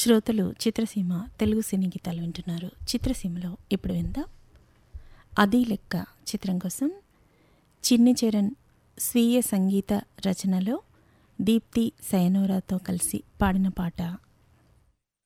శ్రోతలు చిత్రసీమ తెలుగు సినీ గీతాలు వింటున్నారు. చిత్రసీమలో ఇప్పుడు విందాం అదీ లెక్క చిత్రం కోసం చిన్ని చరణ్ స్వీయ సంగీత రచనలో దీప్తి సయనోరాతో కలిసి పాడిన పాట